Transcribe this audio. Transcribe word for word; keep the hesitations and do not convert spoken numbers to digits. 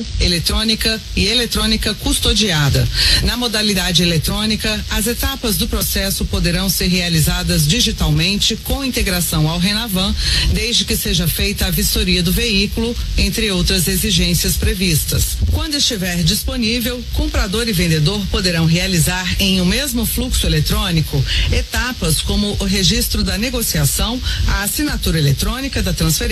digital, eletrônica e eletrônica custodiada. Na modalidade eletrônica, as etapas do processo poderão ser realizadas digitalmente com integração ao Renavan, desde que seja feita a vistoria do veículo, entre outras exigências previstas. Quando estiver disponível, comprador e vendedor poderão realizar em um mesmo fluxo eletrônico etapas como o registro da negociação, a assinatura eletrônica da transferência